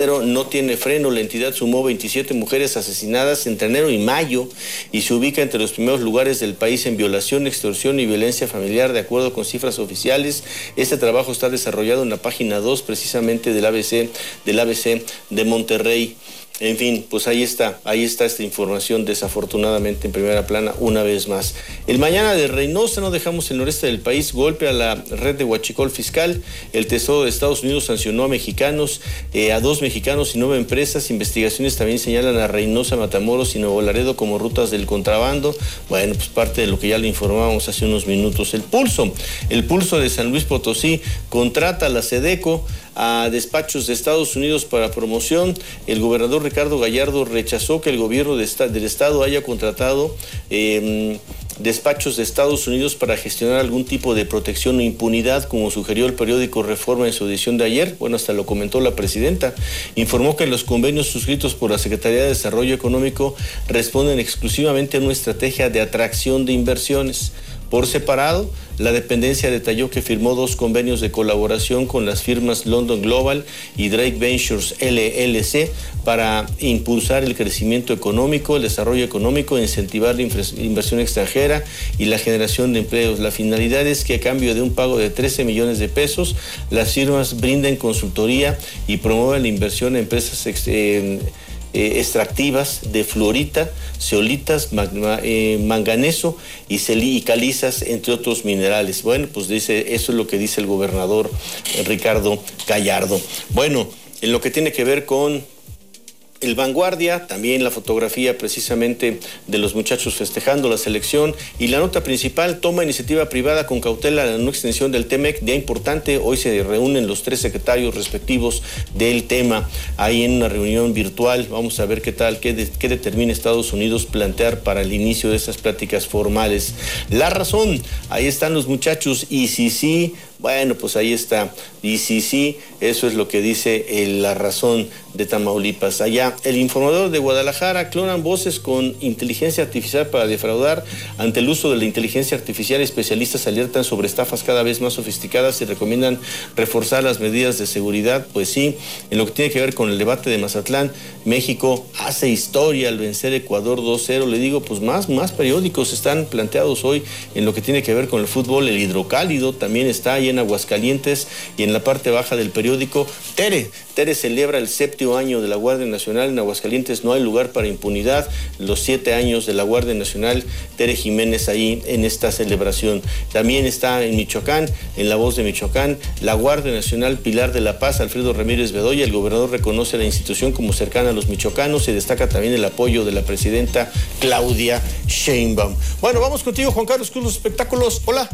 pero no tiene freno. La entidad sumó 27 mujeres asesinadas entre enero y mayo y se ubica entre los primeros lugares del país en violación, extorsión y violencia familiar, de acuerdo con cifras oficiales. Este trabajo está desarrollado en la página 2 precisamente del ABC de Monterrey. En fin, pues ahí está esta información, desafortunadamente en primera plana una vez más. El mañana de Reynosa, no dejamos el noreste del país, golpe a la red de huachicol fiscal. El Tesoro de Estados Unidos sancionó a mexicanos, a 2 mexicanos y 9 empresas. Investigaciones también señalan a Reynosa, Matamoros y Nuevo Laredo como rutas del contrabando. Bueno, pues parte de lo que ya le informábamos hace unos minutos. El pulso de San Luis Potosí contrata a la SEDECO, a despachos de Estados Unidos para promoción. El gobernador Ricardo Gallardo rechazó que el gobierno del estado haya contratado despachos de Estados Unidos para gestionar algún tipo de protección o impunidad, como sugirió el periódico Reforma en su edición de ayer. Bueno, hasta lo comentó la presidenta. Informó que los convenios suscritos por la Secretaría de Desarrollo Económico responden exclusivamente a una estrategia de atracción de inversiones. Por separado, la dependencia detalló que firmó 2 convenios de colaboración con las firmas London Global y Drake Ventures LLC para impulsar el crecimiento económico, el desarrollo económico, incentivar la inversión extranjera y la generación de empleos. La finalidad es que a cambio de un pago de 13 millones de pesos, las firmas brinden consultoría y promuevan la inversión en empresas extractivas de fluorita, zeolitas, manganeso y calizas, entre otros minerales. Bueno, pues eso es lo que dice el gobernador Ricardo Gallardo. Bueno, en lo que tiene que ver con el Vanguardia, también la fotografía precisamente de los muchachos festejando la selección, y la nota principal: toma iniciativa privada con cautela la no extensión del TEMEC. Día importante, hoy se reúnen los 3 secretarios respectivos del tema ahí en una reunión virtual. Vamos a ver qué determina Estados Unidos plantear para el inicio de esas pláticas formales. La Razón, ahí están los muchachos, y sí, bueno, pues ahí está, y sí, eso es lo que dice La Razón de Tamaulipas. Allá, El Informador de Guadalajara: clonan voces con inteligencia artificial para defraudar. Ante el uso de la inteligencia artificial, especialistas alertan sobre estafas cada vez más sofisticadas y recomiendan reforzar las medidas de seguridad. Pues sí, en lo que tiene que ver con el debate de Mazatlán, México hace historia al vencer a Ecuador 2-0. Le digo, pues más periódicos están planteados hoy en lo que tiene que ver con el fútbol. El Hidrocálido también está ahí en Aguascalientes, y en la parte baja del periódico, Tere celebra el 7º año de la Guardia Nacional. En Aguascalientes no hay lugar para impunidad. Los 7 años de la Guardia Nacional, Tere Jiménez ahí en esta celebración. También está en Michoacán, en La Voz de Michoacán, la Guardia Nacional Pilar de la Paz, Alfredo Ramírez Bedoya. El gobernador reconoce a la institución como cercana a los michoacanos. Se destaca también el apoyo de la presidenta Claudia Sheinbaum. Bueno, vamos contigo, Juan Carlos Cruz, los espectáculos. Hola.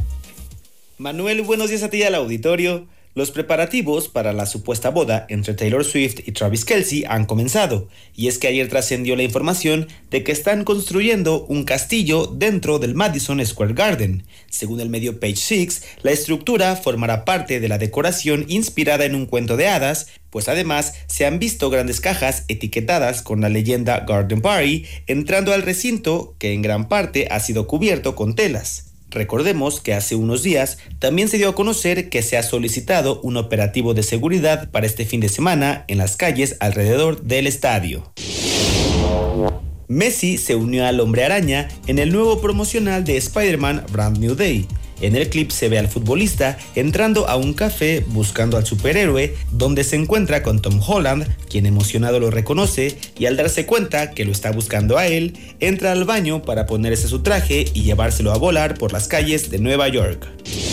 Manuel, buenos días a ti y al auditorio. Los preparativos para la supuesta boda entre Taylor Swift y Travis Kelce han comenzado, y es que ayer trascendió la información de que están construyendo un castillo dentro del Madison Square Garden. Según el medio Page Six, la estructura formará parte de la decoración inspirada en un cuento de hadas, pues además se han visto grandes cajas etiquetadas con la leyenda Garden Party entrando al recinto, que en gran parte ha sido cubierto con telas. Recordemos que hace unos días también se dio a conocer que se ha solicitado un operativo de seguridad para este fin de semana en las calles alrededor del estadio. Messi se unió al Hombre Araña en el nuevo promocional de Spider-Man Brand New Day. En el clip se ve al futbolista entrando a un café buscando al superhéroe, donde se encuentra con Tom Holland, quien emocionado lo reconoce, y al darse cuenta que lo está buscando a él, entra al baño para ponerse su traje y llevárselo a volar por las calles de Nueva York.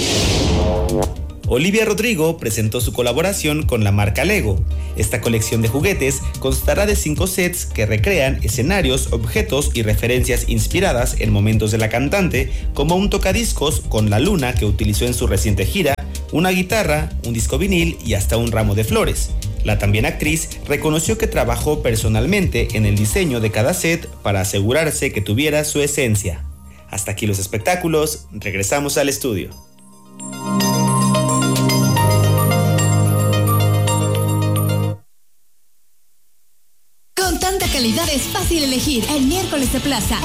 Olivia Rodrigo presentó su colaboración con la marca Lego. Esta colección de juguetes constará de 5 sets que recrean escenarios, objetos y referencias inspiradas en momentos de la cantante, como un tocadiscos con la luna que utilizó en su reciente gira, una guitarra, un disco vinil y hasta un ramo de flores. La también actriz reconoció que trabajó personalmente en el diseño de cada set para asegurarse que tuviera su esencia. Hasta aquí los espectáculos, regresamos al estudio. Con tanta calidad es fácil elegir el miércoles de plaza.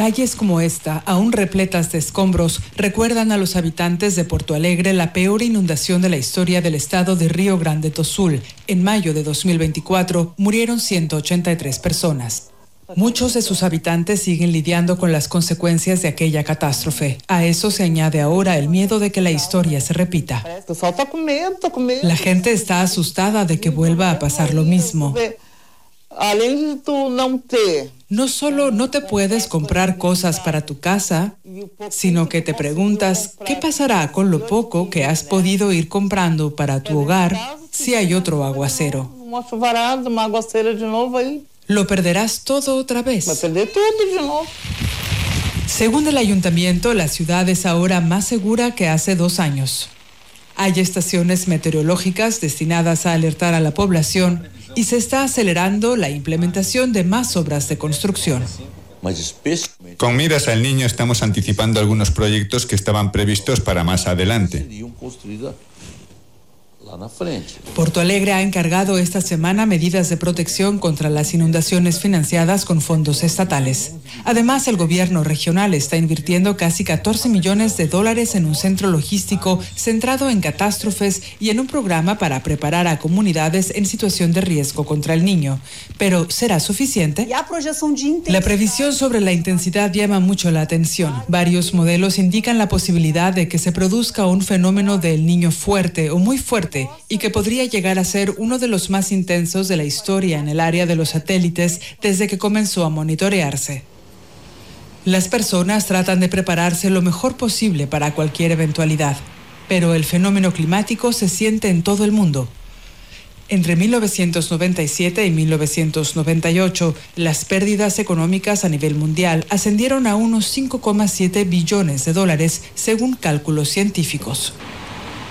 Calles como esta, aún repletas de escombros, recuerdan a los habitantes de Porto Alegre la peor inundación de la historia del estado de Río Grande do Sul. En mayo de 2024 murieron 183 personas. Muchos de sus habitantes siguen lidiando con las consecuencias de aquella catástrofe. A eso se añade ahora el miedo de que la historia se repita. La gente está asustada de que vuelva a pasar lo mismo. No solo no te puedes comprar cosas para tu casa, sino que te preguntas qué pasará con lo poco que has podido ir comprando para tu hogar si hay otro aguacero. Lo perderás todo otra vez. Según el ayuntamiento, la ciudad es ahora más segura que hace 2 años. Hay estaciones meteorológicas destinadas a alertar a la población y se está acelerando la implementación de más obras de construcción. Con miras al niño estamos anticipando algunos proyectos que estaban previstos para más adelante. Porto Alegre ha encargado esta semana medidas de protección contra las inundaciones financiadas con fondos estatales. Además, el gobierno regional está invirtiendo casi 14 millones de dólares en un centro logístico centrado en catástrofes y en un programa para preparar a comunidades en situación de riesgo contra el niño. Pero, ¿será suficiente? La previsión sobre la intensidad llama mucho la atención. Varios modelos indican la posibilidad de que se produzca un fenómeno del niño fuerte o muy fuerte, y que podría llegar a ser uno de los más intensos de la historia en el área de los satélites desde que comenzó a monitorearse. Las personas tratan de prepararse lo mejor posible para cualquier eventualidad, pero el fenómeno climático se siente en todo el mundo. Entre 1997 y 1998, las pérdidas económicas a nivel mundial ascendieron a unos 5,7 billones de dólares, según cálculos científicos.